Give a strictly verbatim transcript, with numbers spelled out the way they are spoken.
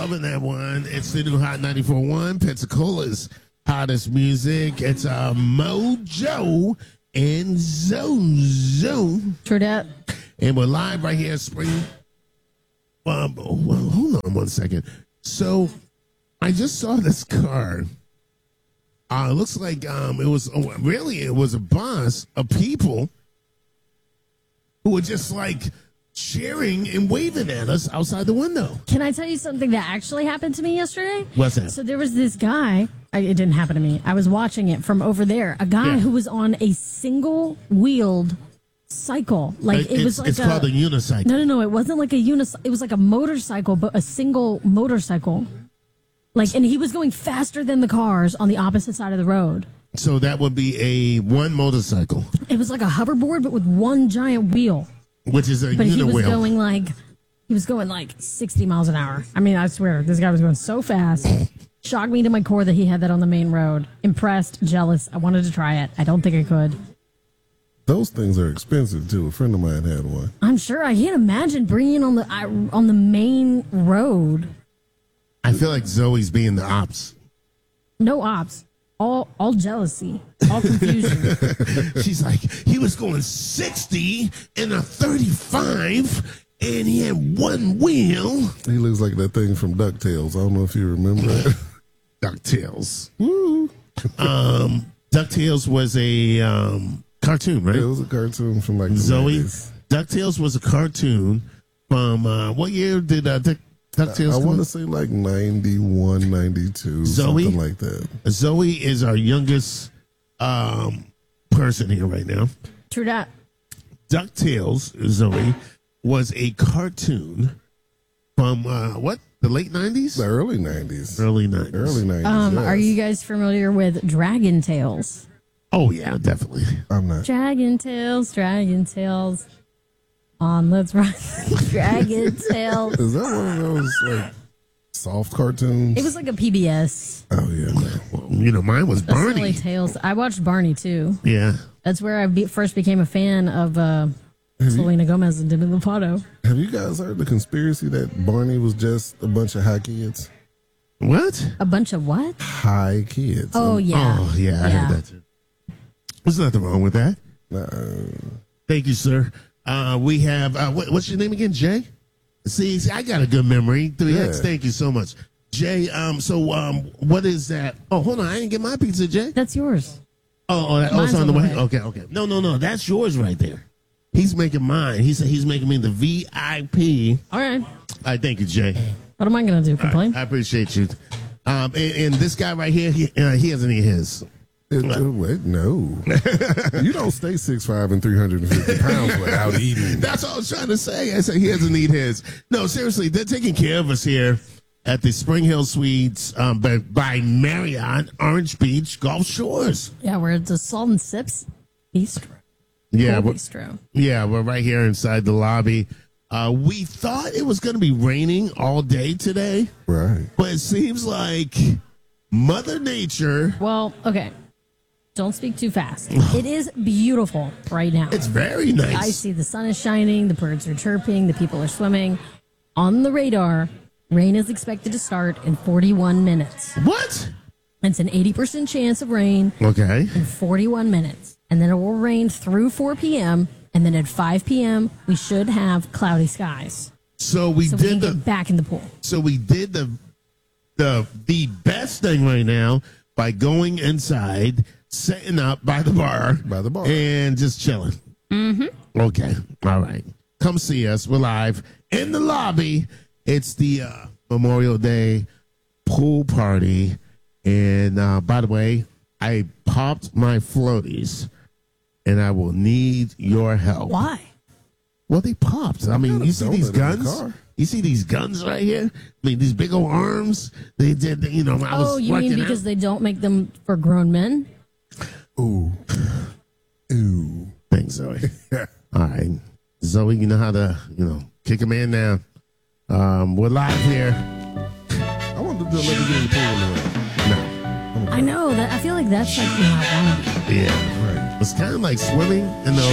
loving that one. It's the new Hot ninety-four point one, Pensacola's hottest music. It's uh, Mojo and Zozo. True that. And we're live right here at Spring. Um, well, hold on one second. So I just saw this car. Uh, it looks like um, it was, oh, really, it was a bus of people who were just like cheering and waving at us outside the window. Can I tell you something that actually happened to me yesterday? What's that? So there was this guy. I, it didn't happen to me. I was watching it from over there. A guy Yeah. who was on a single wheeled cycle. Like it it's, was like it's a, called a unicycle. No, no, no. It wasn't like a unis. It was like a motorcycle, but a single motorcycle. Like, and he was going faster than the cars on the opposite side of the road. So that would be a one motorcycle, It was like a hoverboard, but with one giant wheel. which is a But he was uniwheel. going like, he was going like sixty miles an hour. I mean, I swear, this guy was going so fast. Shocked me to my core that he had that on the main road. Impressed, jealous. I wanted to try it. I don't think I could. Those things are expensive too. A friend of mine had one. I'm sure. I can't imagine bringing it on the I, on the main road. I feel like Zoe's being the ops. No ops. All all jealousy. All confusion. She's like, he was going sixty in a thirty-five, and he had one wheel. He looks like that thing from DuckTales. I don't know if you remember it. DuckTales. Woo. Um, DuckTales was a um, cartoon, right? It was a cartoon from like the Zoe. nineties. DuckTales was a cartoon from, uh, what year did uh, Duck, DuckTales I come want to out? say like ninety-one, ninety-two, Zoe? something like that. Zoe is our youngest um, person here right now. True that. DuckTales, Zoe, was a cartoon from, uh, what, the late nineties? The early nineties. Early nineties. Early nineties. Um, yes. Are you guys familiar with Dragon Tales? Oh, yeah, definitely. I'm not. Dragon Tales, Dragon Tales. On, let's run. Dragon Tales. Is that one of those like soft cartoons? It was like a P B S. Oh yeah. Well, you know, mine was That's Barney. Silly Tales. I watched Barney too. Yeah. That's where I be- first became a fan of uh, Have you, Selena Gomez and Demi Lovato. have you guys heard the conspiracy that Barney was just a bunch of high kids? What? A bunch of what? High kids. Oh yeah. Oh, yeah, I heard that too. There's nothing wrong with that. Uh, Thank you, sir. Uh, we have, uh, what, what's your name again, Jay? See, see, I got a good memory. three X, Yeah. thank you so much. Jay, um, so um, what is that? Oh, hold on, I didn't get my pizza, Jay. That's yours. Oh, oh, that, oh it's Mine's on the on the way? way. Okay, okay. No, no, no, that's yours right there. He's making mine. He said he's making me the V I P. All right. All right, thank you, Jay. What am I gonna do? Complain? I appreciate you. Um, and, and this guy right here, he, uh, he hasn't eaten his. it, uh, wait, no. You don't stay six five and three hundred fifty pounds without eating. That's what I was trying to say. I said he doesn't need his. No, seriously, they're taking care of us here at the Spring Hill Suites um, by, by Marriott, Orange Beach, Gulf Shores. Yeah, we're at the Salt and Sips Bistro. Yeah, Cool we're, Bistro. yeah, we're right here inside the lobby. Uh, we thought it was going to be raining all day today, Right. but it seems like Mother Nature. Well, okay. Don't speak too fast. It is beautiful right now. It's very nice. I see the sun is shining, the birds are chirping, the people are swimming. On the radar, rain is expected to start in forty-one minutes. What? It's an eighty percent chance of rain Okay. in forty-one minutes. And then it will rain through four p.m. And then at five p.m., we should have cloudy skies. So we So we can did the. get back in the pool. So we did the the the best thing right now by going inside, setting up by the bar, By the bar. and just chilling. Mm-hmm. Okay. All right. Come see us. We're live in the lobby. It's the uh, Memorial Day pool party, and uh, by the way, I popped my floaties, and I will need your help. Why? Well, they popped. I mean, got a you see these donut in the guns? car. You see these guns right here? I mean, these big old arms. They did, you know, I was Oh, you working mean because out. they don't make them for grown men? Ooh. Ooh. Thanks, Zoe. All right. Zoe, you know how to, you know, kick a man down. Um, we're live here. I wanted to let me get in the pool anyway. No. I know that. I feel like that's like not wannabe. Yeah. Right. It's kind of like swimming in the